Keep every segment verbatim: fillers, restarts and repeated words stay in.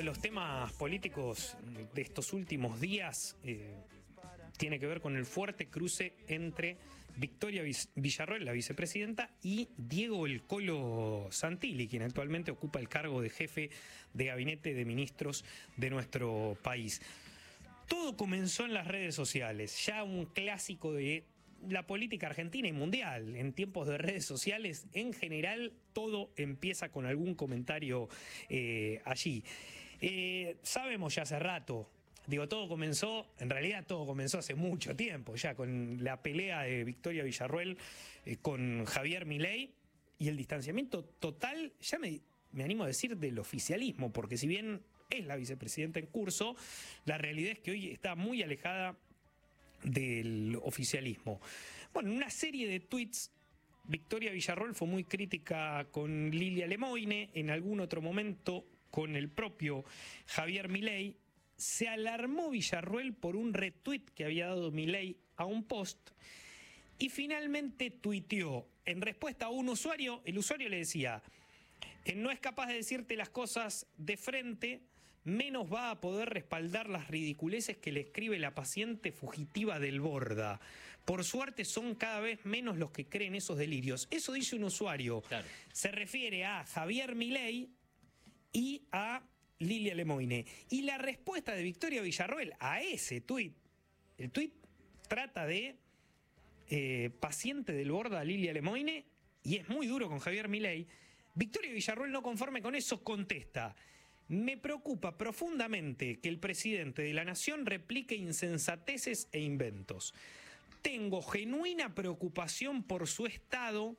los temas políticos de estos últimos días eh, tiene que ver con el fuerte cruce entre Victoria Villarroel, la vicepresidenta, y Diego El Colo Santilli, quien actualmente ocupa el cargo de jefe de gabinete de ministros de nuestro país. Todo comenzó en las redes sociales, ya un clásico de la política argentina y mundial. En tiempos de redes sociales, en general, todo empieza con algún comentario eh, allí. Eh, sabemos ya hace rato, digo, todo comenzó, en realidad todo comenzó hace mucho tiempo, ya con la pelea de Victoria Villarroel eh, con Javier Milei y el distanciamiento total, ya me, me animo a decir, del oficialismo, porque si bien es la vicepresidenta en curso, la realidad es que hoy está muy alejada del oficialismo. Bueno, en una serie de tweets, Victoria Villarroel fue muy crítica con Lilia Lemoine, en algún otro momento con el propio Javier Milei. Se alarmó Villarroel por un retweet que había dado Milei a un post y finalmente tuiteó en respuesta a un usuario. El usuario le decía: no es capaz de decirte las cosas de frente, menos va a poder respaldar las ridiculeces que le escribe la paciente fugitiva del Borda. Por suerte son cada vez menos los que creen esos delirios. Eso dice un usuario. Claro. Se refiere a Javier Milei y a Lilia Lemoine. Y la respuesta de Victoria Villarroel a ese tuit, el tuit trata de eh, paciente del Borda Lilia Lemoine y es muy duro con Javier Milei. Victoria Villarroel, no conforme con eso, contesta: me preocupa profundamente que el presidente de la nación replique insensateces e inventos. Tengo genuina preocupación por su estado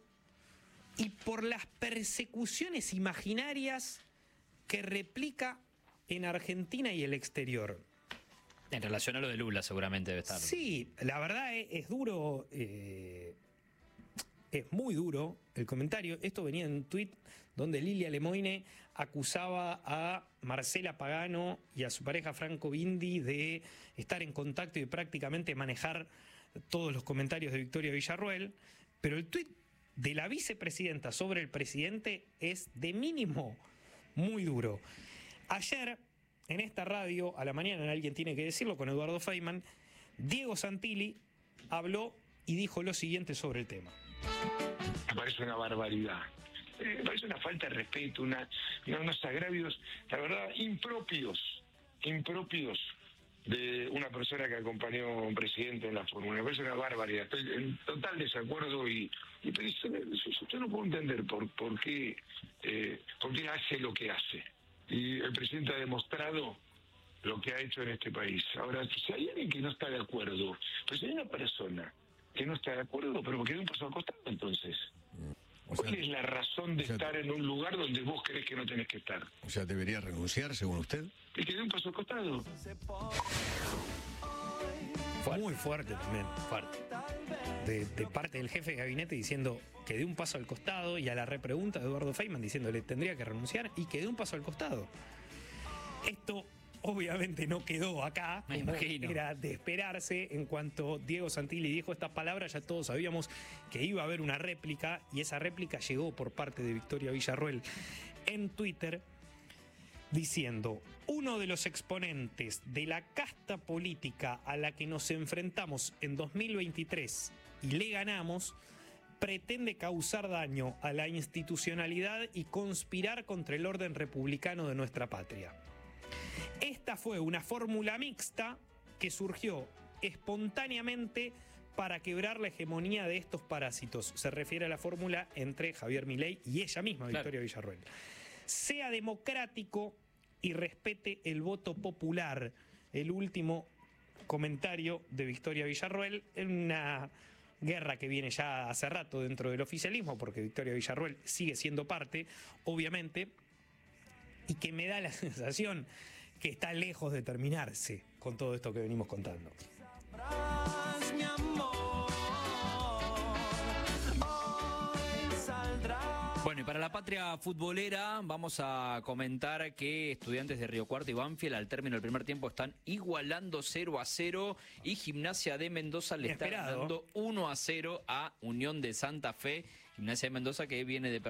y por las persecuciones imaginarias que replica en Argentina y el exterior. En relación a lo de Lula seguramente debe estar. Sí, la verdad es, es duro... Eh, Es muy duro el comentario. Esto venía en un tuit donde Lilia Lemoine acusaba a Marcela Pagano y a su pareja Franco Bindi de estar en contacto y de prácticamente manejar todos los comentarios de Victoria Villarroel. Pero el tuit de la vicepresidenta sobre el presidente es de mínimo muy duro. Ayer, en esta radio, a la mañana, en Alguien Tiene que Decirlo, con Eduardo Feynman, Diego Santilli habló y dijo lo siguiente sobre el tema. Me parece una barbaridad, eh, me parece una falta de respeto, una, unos agravios, la verdad, impropios, impropios de una persona que acompañó a un presidente en la fórmula. Me parece una barbaridad, estoy en total desacuerdo y, y pero yo, yo no puedo entender por, por, qué, eh, por qué hace lo que hace. Y el presidente ha demostrado lo que ha hecho en este país. Ahora, si hay alguien que no está de acuerdo, pues hay una persona que no está de acuerdo, pero porque de un paso al costado, entonces. O sea, ¿cuál es la razón de o sea, estar en un lugar donde vos crees que no tenés que estar? O sea, ¿debería renunciar, según usted? Y que dé un paso al costado. Fue muy fuerte también, fuerte. De, de parte del jefe de gabinete diciendo que dé un paso al costado, y a la repregunta de Eduardo Feynman diciéndole tendría que renunciar y que dé un paso al costado. Esto obviamente no quedó acá, me imagino. Era de esperarse. En cuanto Diego Santilli dijo estas palabras, ya todos sabíamos que iba a haber una réplica, y esa réplica llegó por parte de Victoria Villarroel en Twitter, diciendo: uno de los exponentes de la casta política a la que nos enfrentamos en dos mil veintitrés y le ganamos, pretende causar daño a la institucionalidad y conspirar contra el orden republicano de nuestra patria. Esta fue una fórmula mixta que surgió espontáneamente para quebrar la hegemonía de estos parásitos. Se refiere a la fórmula entre Javier Milei y ella misma, claro, Victoria Villarroel. Sea democrático y respete el voto popular. El último comentario de Victoria Villarroel en una guerra que viene ya hace rato dentro del oficialismo, porque Victoria Villarroel sigue siendo parte, obviamente, y que me da la sensación que está lejos de terminarse con todo esto que venimos contando. Bueno, y para la patria futbolera vamos a comentar que Estudiantes de Río Cuarto y Banfield al término del primer tiempo están igualando cero a cero y Gimnasia de Mendoza le está dando uno a cero a Unión de Santa Fe. Gimnasia de Mendoza que viene de